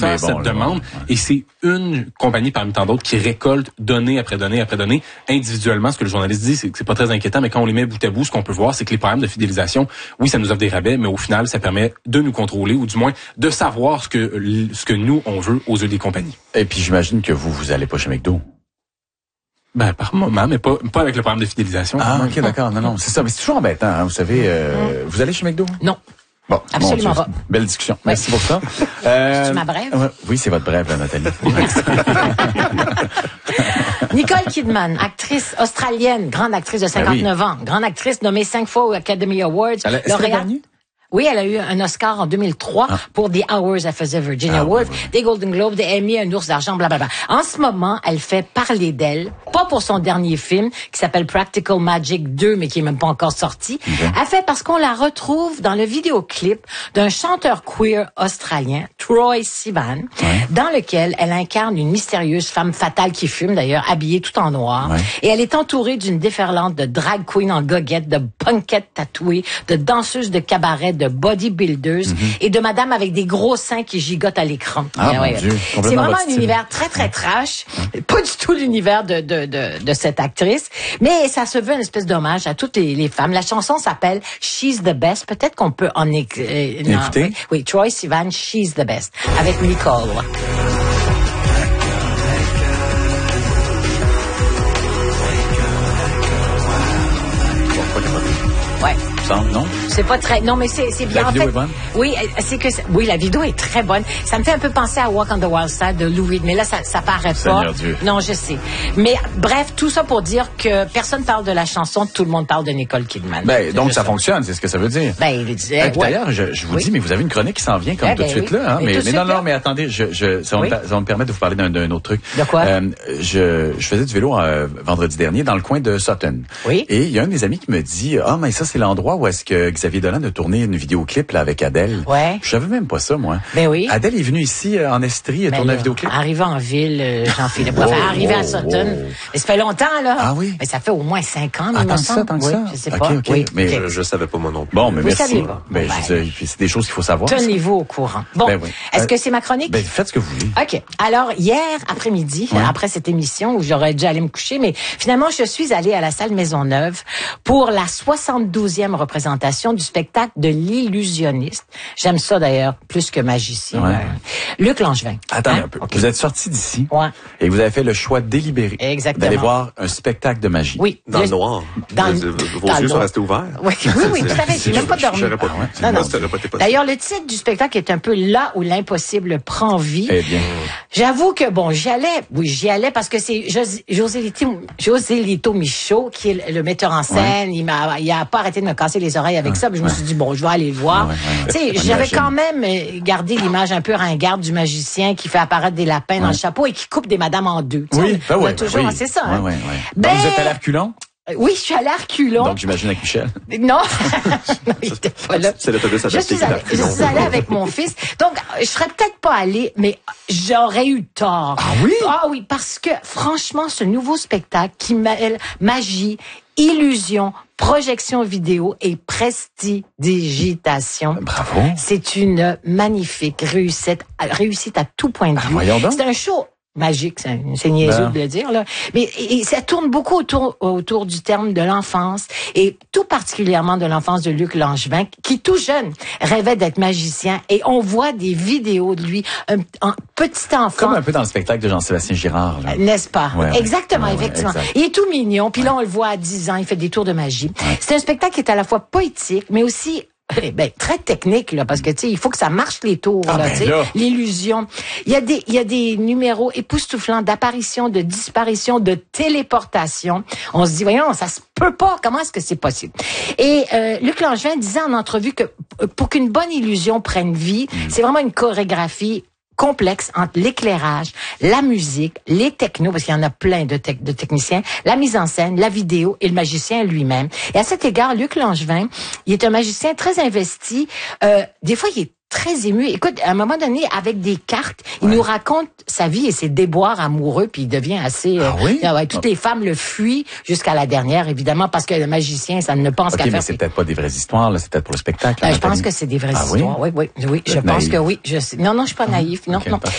faire cette demande. Et c'est une compagnie parmi tant d'autres qui récolte donnée après donnée après donnée individuellement. Ce que le journaliste dit, c'est que c'est pas très inquiétant, mais quand on les met bout à bout, ce qu'on peut voir, c'est que les programmes de fidélisation, oui, ça nous offre des rabais, mais au final, ça permet de nous contrôler, ou du moins de savoir ce que nous, on veut aux yeux des compagnies. Et puis, j'imagine que vous allez pas chez McDo. Ben, par moment, mais pas avec le programme de fidélisation. Ah, ok, d'accord. Non, c'est ça. Mais c'est toujours embêtant, hein, vous savez. Vous allez chez McDo? Non. Bon, absolument pas. Belle discussion. Merci pour ça. C'est ma brève? Oui, c'est votre brève, là, Nathalie. Nicole Kidman, actrice australienne, grande actrice de 59 ans, grande actrice nommée 5 fois aux Academy Awards. Lauréate. Oui, elle a eu un Oscar en 2003 pour The Hours elle faisait Virginia Woolf, des Golden Globes, des Emmy, un ours d'argent, blablabla. En ce moment, elle fait parler d'elle, pas pour son dernier film qui s'appelle Practical Magic 2, mais qui est même pas encore sorti. Elle fait parce qu'on la retrouve dans le vidéoclip d'un chanteur queer australien, Troye Sivan, dans lequel elle incarne une mystérieuse femme fatale qui fume, d'ailleurs, habillée tout en noir. Et elle est entourée d'une déferlante de drag queen en goguette, de punkettes tatouées, de danseuses de cabaret, de bodybuilders et de madame avec des gros seins qui gigotent à l'écran. C'est vraiment un univers très, très trash. Pas du tout l'univers de cette actrice, mais ça se veut une espèce d'hommage à toutes les femmes. La chanson s'appelle She's the Best. Peut-être qu'on peut en écouter. Oui, Troye Sivan, She's the Best, avec Nicole. Ouais. Non? C'est pas très, non, mais c'est bien. La vidéo est bonne? Oui, oui, la vidéo est très bonne. Ça me fait un peu penser à Walk on the Wild Side de Lou Reed, mais là, ça paraît pas. Dieu. Non, je sais. Mais, bref, tout ça pour dire que personne parle de la chanson, tout le monde parle de Nicole Kidman. Ben, donc ça fonctionne, c'est ce que ça veut dire. Ben, il disait. D'ailleurs, je vous dis, mais vous avez une chronique qui s'en vient comme tout de suite là, hein. Mais non, attendez, ça va me permettre de vous parler d'un autre truc. De quoi? Je faisais du vélo vendredi dernier dans le coin de Sutton. Oui. Et il y a un de mes amis qui me dit, mais ça, c'est l'endroit où est-ce que Xavier Dolan a tourné une vidéoclip là avec Adèle. Ouais. Je savais même pas ça, moi. Ben oui. Adèle est venue ici en Estrie et tourner un vidéoclip. Arrivé en ville, Jean-Philippe. Arrivé à Sutton. Mais ça fait longtemps, là. Ah oui? Mais ça fait au moins 5 ans, tant que ça. Je sais pas. Okay. Mais je savais pas moi non plus. Bon, mais merci. Saviez pas. Ben, c'est des choses qu'il faut savoir. Tenez-vous au courant. Bon. Ben oui. Est-ce que c'est ma chronique? Ben, faites ce que vous voulez. OK. Alors, hier après-midi, après cette émission où j'aurais dû aller me coucher, mais finalement, je suis allée à la salle Maisonneuve pour la 72e représentation du spectacle de l'illusionniste. J'aime ça d'ailleurs, plus que magicien. Ouais. Luc Langevin. Attendez un peu. Okay. Vous êtes sorti d'ici. Ouais. Et vous avez fait le choix délibéré. Exactement. D'aller voir un spectacle de magie. Oui. Dans le noir. Vos yeux sont restés ouverts. Oui, tout à fait. J'ai même pas dormi. Non. D'ailleurs, le titre du spectacle est un peu là où l'impossible prend vie. Eh bien. J'avoue que bon, j'y allais parce que c'est José Lito Michaud qui est le metteur en scène. Il a pas arrêté de me casser les oreilles avec ça. Puis je me suis dit bon, je vais aller le voir. Tu sais, j'avais quand même gardé l'image un peu ringarde du magicien qui fait apparaître des lapins dans le chapeau et qui coupe des madames en deux. Oui, toujours, c'est ça. Hein? Donc vous êtes allé à reculons? Oui, je suis allée à reculons. Donc j'imagine avec Michel. Non, il était pas là. C'est l'autobus à Je suis allée avec mon fils. Donc, je serais peut-être pas allée, mais j'aurais eu tort. Ah oui? Ah oui, parce que franchement, ce nouveau spectacle qui mêle magie, illusion, projection vidéo et prestidigitation. Bravo. C'est une magnifique réussite à tout point de vue. Voyons donc. C'est un show magique, c'est niaiseux de le dire, là. Mais et ça tourne beaucoup autour du terme de l'enfance, et tout particulièrement de l'enfance de Luc Langevin, qui tout jeune rêvait d'être magicien, et on voit des vidéos de lui, un petit enfant. Comme un peu dans le spectacle de Jean-Sébastien Girard, là. N'est-ce pas? Exactement, effectivement. Exact. Il est tout mignon, puis là on le voit à 10 ans, il fait des tours de magie. C'est un spectacle qui est à la fois poétique, mais aussi très technique, là, parce que, tu sais, il faut que ça marche les tours, là, tu sais, l'illusion. Il y a des numéros époustouflants d'apparition, de disparition, de téléportation. On se dit, voyons, ça se peut pas. Comment est-ce que c'est possible? Et, Luc Langevin disait en entrevue que pour qu'une bonne illusion prenne vie, c'est vraiment une chorégraphie complexe entre l'éclairage, la musique, les technos, parce qu'il y en a plein de techniciens, la mise en scène, la vidéo et le magicien lui-même. Et à cet égard, Luc Langevin, il est un magicien très investi. Des fois, il est très ému. Écoute, à un moment donné, avec des cartes, il nous raconte sa vie et ses déboires amoureux, puis il devient assez... toutes les femmes le fuient jusqu'à la dernière, évidemment, parce que le magicien, ça ne pense qu'à faire... mais c'est peut-être pas des vraies histoires, là, c'est peut-être pour le spectacle. Je pense que c'est des vraies histoires. Oui, je pense que oui. Non, je suis pas naïf. Non.